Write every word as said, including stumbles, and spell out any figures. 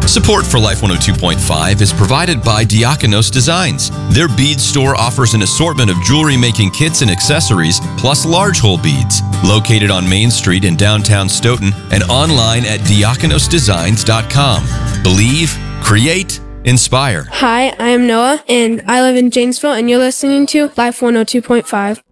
Support for Life one oh two point five is provided by Diakonos Designs. Their bead store offers an assortment of jewelry-making kits and accessories, plus large hole beads. Located on Main Street in downtown Stoughton and online at diakonos designs dot com. Believe, create, inspire. Hi, I am Noah, and I live in Janesville, and you're listening to Life one oh two point five.